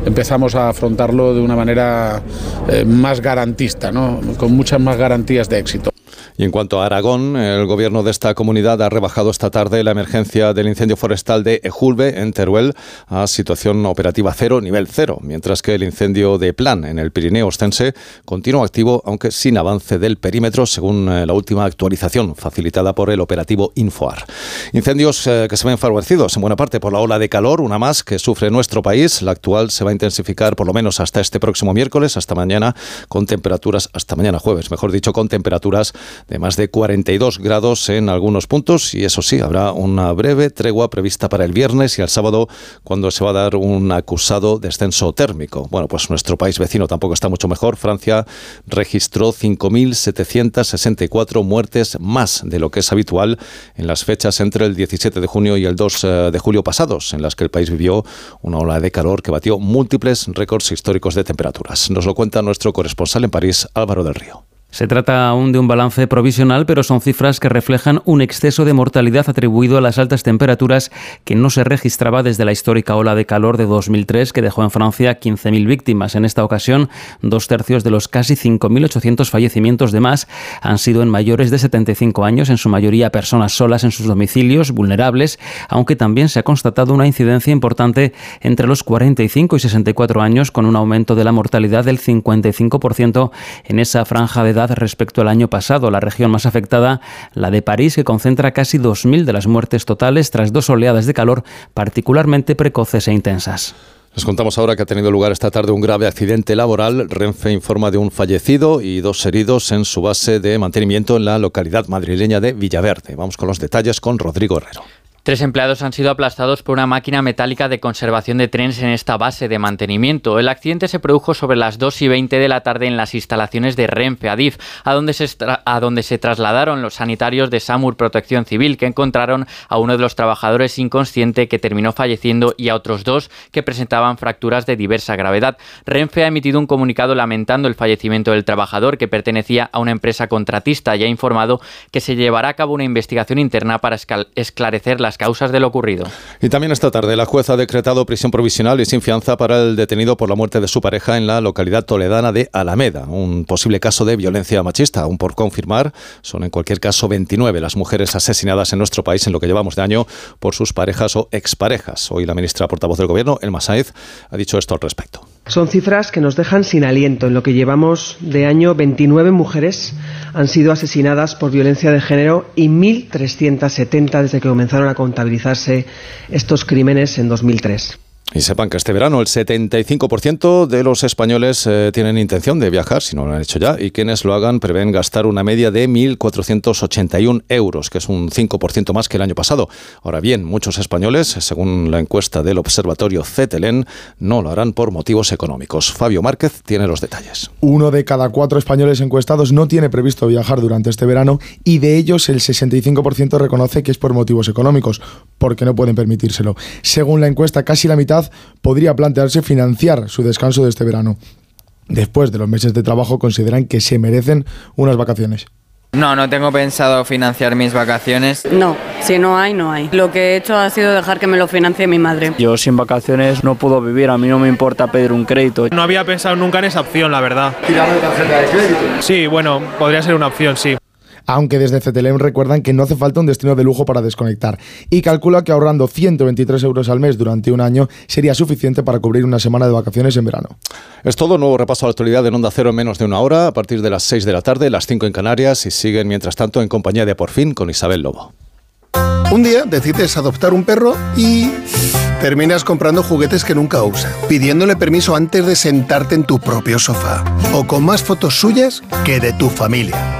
empezamos a afrontarlo de una manera más garantista, ¿no? Con muchas más garantías de éxito. Y en cuanto a Aragón, el gobierno de esta comunidad ha rebajado esta tarde la emergencia del incendio forestal de Ejulbe, en Teruel, a situación operativa 0, nivel 0, mientras que el incendio de Plan, en el Pirineo Ostense, continúa activo, aunque sin avance del perímetro, según la última actualización facilitada por el operativo Infoar. Incendios que se ven favorecidos en buena parte por la ola de calor, una más que sufre nuestro país. La actual se va a intensificar por lo menos hasta este próximo miércoles, hasta mañana jueves, mejor dicho, con temperaturas de más de 42 grados en algunos puntos, y eso sí, habrá una breve tregua prevista para el viernes y el sábado, cuando se va a dar un acusado descenso térmico. Bueno, pues nuestro país vecino tampoco está mucho mejor. Francia registró 5.764 muertes más de lo que es habitual en las fechas entre el 17 de junio y el 2 de julio pasados, en las que el país vivió una ola de calor que batió múltiples récords históricos de temperaturas. Nos lo cuenta nuestro corresponsal en París, Álvaro del Río. Se trata aún de un balance provisional, pero son cifras que reflejan un exceso de mortalidad atribuido a las altas temperaturas que no se registraba desde la histórica ola de calor de 2003, que dejó en Francia 15.000 víctimas. En esta ocasión, 2/3 de los casi 5.800 fallecimientos de más han sido en mayores de 75 años, en su mayoría personas solas en sus domicilios, vulnerables, aunque también se ha constatado una incidencia importante entre los 45 y 64 años, con un aumento de la mortalidad del 55% en esa franja de edad respecto al año pasado. La región más afectada, la de París, que concentra casi 2.000 de las muertes totales tras 2 oleadas de calor particularmente precoces e intensas. Les contamos ahora que ha tenido lugar esta tarde un grave accidente laboral. Renfe informa de un fallecido y 2 heridos en su base de mantenimiento en la localidad madrileña de Villaverde. Vamos con los detalles con Rodrigo Herrero. 3 empleados han sido aplastados por una máquina metálica de conservación de trenes en esta base de mantenimiento. El accidente se produjo sobre las 2:20 de la tarde en las instalaciones de Renfe Adif, a donde se trasladaron los sanitarios de SAMUR Protección Civil, que encontraron a uno de los trabajadores inconsciente, que terminó falleciendo, y a otros 2 que presentaban fracturas de diversa gravedad. Renfe ha emitido un comunicado lamentando el fallecimiento del trabajador, que pertenecía a una empresa contratista, y ha informado que se llevará a cabo una investigación interna para esclarecer las causas de lo ocurrido. Y también esta tarde la jueza ha decretado prisión provisional y sin fianza para el detenido por la muerte de su pareja en la localidad toledana de Alameda, un posible caso de violencia machista, aún por confirmar. Son en cualquier caso 29 las mujeres asesinadas en nuestro país en lo que llevamos de año por sus parejas o exparejas. Hoy la ministra portavoz del Gobierno, Elma Sáenz, ha dicho esto al respecto. Son cifras que nos dejan sin aliento. En lo que llevamos de año, 29 mujeres han sido asesinadas por violencia de género y 1.370 desde que comenzaron a contabilizarse estos crímenes en 2003. Y sepan que este verano el 75% de los españoles tienen intención de viajar, si no lo han hecho ya, y quienes lo hagan prevén gastar una media de 1.481 euros, que es un 5% más que el año pasado. Ahora bien, muchos españoles, según la encuesta del observatorio CETELEN, no lo harán por motivos económicos. Fabio Márquez tiene los detalles. 1 de cada 4 españoles encuestados no tiene previsto viajar durante este verano, y de ellos el 65% reconoce que es por motivos económicos, porque no pueden permitírselo. Según la encuesta, casi la mitad podría plantearse financiar su descanso de este verano. Después de los meses de trabajo, consideran que se merecen unas vacaciones. No tengo pensado financiar mis vacaciones. No, si no hay, no hay. Lo que he hecho ha sido dejar que me lo financie mi madre. Yo sin vacaciones no puedo vivir, a mí no me importa pedir un crédito. No había pensado nunca en esa opción, la verdad. ¿Tirar de tarjeta de crédito? Sí, bueno, podría ser una opción, sí. Aunque desde CETELEN recuerdan que no hace falta un destino de lujo para desconectar, y calcula que ahorrando 123 euros al mes durante un año sería suficiente para cubrir una semana de vacaciones en verano. Es todo. Nuevo repaso a la actualidad en Onda Cero en menos de una hora, a partir de las 6 de la tarde, las 5 en Canarias, y siguen mientras tanto en compañía de Por Fin con Isabel Lobo. Un día decides adoptar un perro y terminas comprando juguetes que nunca usa, pidiéndole permiso antes de sentarte en tu propio sofá, o con más fotos suyas que de tu familia.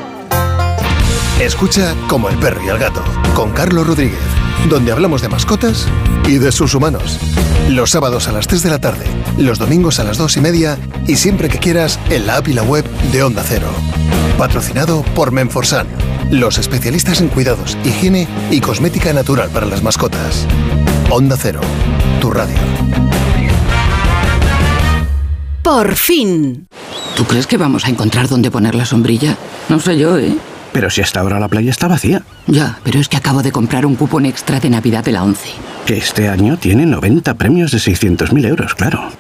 Escucha Como el perro y el gato, con Carlos Rodríguez, donde hablamos de mascotas y de sus humanos. Los sábados a las 3 de la tarde, los domingos a las 2:30 y siempre que quieras en la app y la web de Onda Cero. Patrocinado por Menforsan, los especialistas en cuidados, higiene y cosmética natural para las mascotas. Onda Cero, tu radio. Por fin. ¿Tú crees que vamos a encontrar dónde poner la sombrilla? No sé yo, ¿eh? Pero si hasta ahora la playa está vacía. Ya, pero es que acabo de comprar un cupón extra de Navidad de la 11. Que este año tiene 90 premios de 600.000 euros, claro.